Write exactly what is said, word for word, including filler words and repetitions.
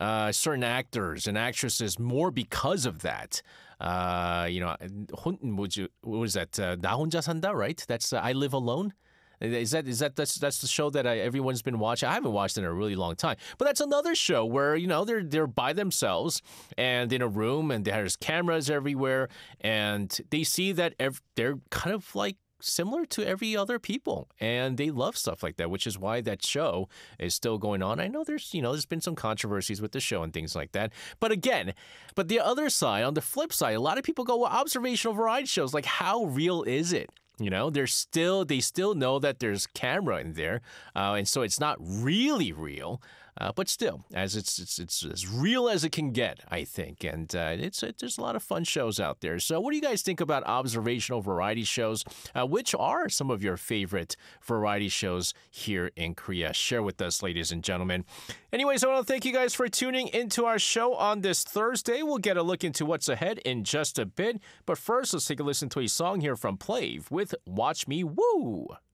uh, certain actors and actresses more because of that. Uh, you know, 혼, 뭐지, what was that? Uh, 나 혼자 산다, right? That's uh, I Live Alone. Is that is that that's that's the show that I, everyone's been watching? I haven't watched it in a really long time, but that's another show where you know they're they're by themselves and in a room, and there's cameras everywhere, and they see that ev- they're kind of like similar to every other people, and they love stuff like that, which is why that show is still going on. I know there's you know there's been some controversies with the show and things like that, but again, but the other side, on the flip side, a lot of people go, well, observational variety shows, like how real is it? You know, they're still they still know that there's camera in there, uh, and so it's not really real, uh, but still, as it's it's it's as real as it can get, I think, and uh, it's it, there's a lot of fun shows out there. So, what do you guys think about observational variety shows? Uh, which are some of your favorite variety shows here in Korea? Share with us, ladies and gentlemen. Anyways, I want to thank you guys for tuning into our show on this Thursday. We'll get a look into what's ahead in just a bit, but first, let's take a listen to a song here from Plave with Watch Me Woo.